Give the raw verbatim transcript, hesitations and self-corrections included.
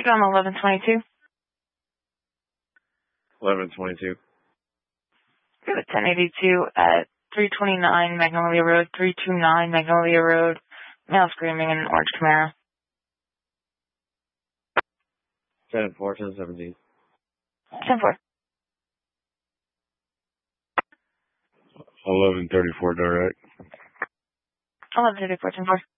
Traffic on eleven twenty-two. eleven twenty-two. We have a ten eighty-two at three twenty-nine Magnolia Road, three twenty-nine Magnolia Road. Male screaming in an orange Camaro. ten four, ten seventeen. ten four. eleven thirty-four direct. eleven thirty-four, ten four.